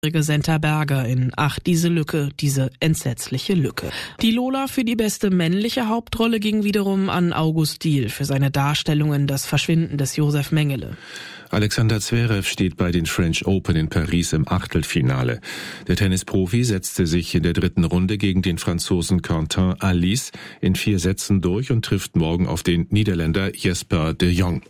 Senta Berger in Ach, diese Lücke, diese entsetzliche Lücke. Die Lola für die beste männliche Hauptrolle ging wiederum an August Diehl für seine Darstellung in Das Verschwinden des Josef Mengele. Alexander Zverev steht bei den French Open in Paris im Achtelfinale. Der Tennisprofi setzte sich in der dritten Runde gegen den Franzosen Quentin Halys in 4 Sätzen durch und trifft morgen auf den Niederländer Jesper de Jong.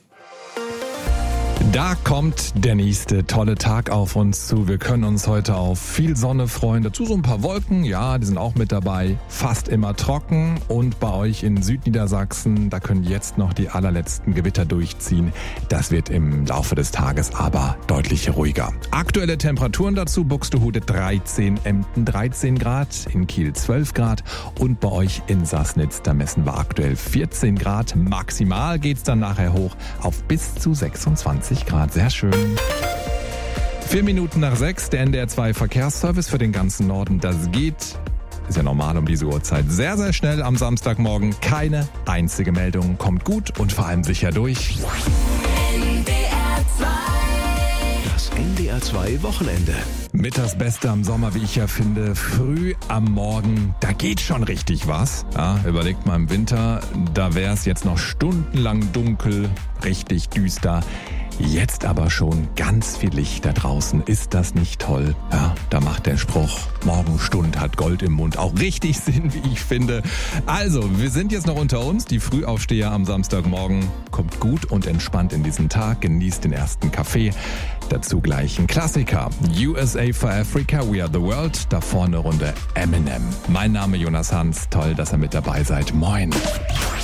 Da kommt der nächste tolle Tag auf uns zu. Wir können uns heute auf viel Sonne freuen. Dazu so ein paar Wolken, ja, die sind auch mit dabei. Fast immer trocken. Und bei euch in Südniedersachsen, da können jetzt noch die allerletzten Gewitter durchziehen. Das wird im Laufe des Tages aber deutlich ruhiger. Aktuelle Temperaturen dazu: Buxtehude 13, Emden 13 Grad, in Kiel 12 Grad und bei euch in Sassnitz, da messen wir aktuell 14 Grad. Maximal geht's dann nachher hoch auf bis zu 26 Grad. Sehr schön. 4 Minuten nach 6, der NDR 2 Verkehrsservice für den ganzen Norden. Das geht, ist ja normal um diese Uhrzeit, sehr, sehr schnell am Samstagmorgen. Keine einzige Meldung, kommt gut und vor allem sicher durch. Das NDR 2 Wochenende. Mit das Beste am Sommer, wie ich ja finde, früh am Morgen, da geht schon richtig was. Ja, überlegt mal im Winter, da wäre es jetzt noch stundenlang dunkel, richtig düster. Jetzt aber schon ganz viel Licht da draußen. Ist das nicht toll? Ja, da macht der Spruch, Morgenstund hat Gold im Mund, auch richtig Sinn, wie ich finde. Also, wir sind jetzt noch unter uns, die Frühaufsteher am Samstagmorgen. Kommt gut und entspannt in diesen Tag, genießt den ersten Kaffee. Dazu gleich ein Klassiker. USA for Africa, We Are the World. Da vorne Runde Eminem. Mein Name Jonas Hans, toll, dass ihr mit dabei seid. Moin.